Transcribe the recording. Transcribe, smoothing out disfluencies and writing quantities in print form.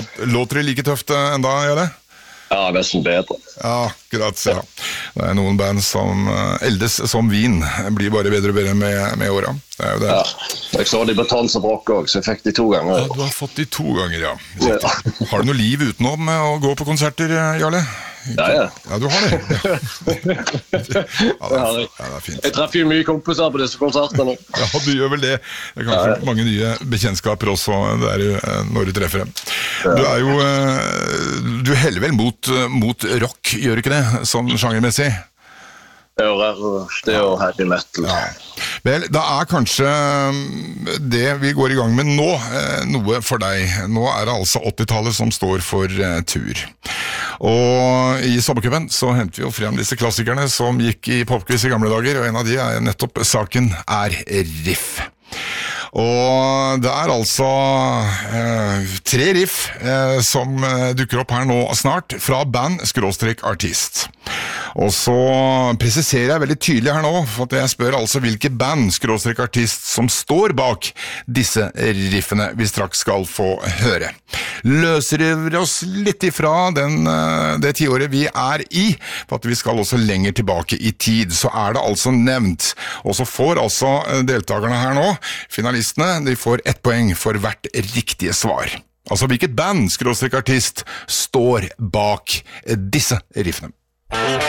Låter det like tøft enda, gjør det? Ja, nesten bedre. Ja, grazie. Det noen band som eldes som vin, blir bare bedre og bedre med årene. Det jo det. Ja, jeg så de på Tons og Brokk også, så jeg fikk de 2 ganger. Ja, du har fått de 2 ganger, ja. Har du noe liv utenom å gå på konserter, Jarle? Ja. Ja, du har det. Ja, det fint. Jeg treffer jo mye kompiser på disse konsertene. Ja, du gjør vel det. Det kanskje mange nye bekjentskaper også der når du treffer dem. Du jo, du heller vel mot rock, gjør du ikke det, sånn sjangermessig? Det jo heavy metal. Ja. Vel, det kanskje det vi går i gang med nå, noe for deg. Nå det altså 80-tallet som står for tur. Og i sommercupen så hentet vi jo frem disse klassikerne som gikk i popquiz i gamle dager, og en av de nettopp saken riff. Og det altså 3 riff som dukker opp her nå snart fra band-artist. Og så presiserer jeg veldig tydelig her nå, for at jeg spør altså hvilke band-artist som står bak disse riffene vi straks skal få høre. Løsriver oss litt ifra det tiåret vi i, for at vi skal også lenger tilbake i tid, så det altså nevnt. Og så får altså deltakerne her nå, finalistene, de får 1 poeng for hvert riktige svar. Altså hvilket band-artist står bak disse riffene.